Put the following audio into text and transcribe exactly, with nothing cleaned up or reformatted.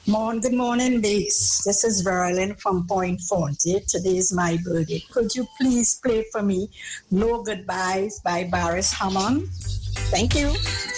Morning, good morning, Biggs. This is Verlin from Point Forty. Today is my birthday. Could you please play for me No Goodbyes by Boris Hammond? Thank you.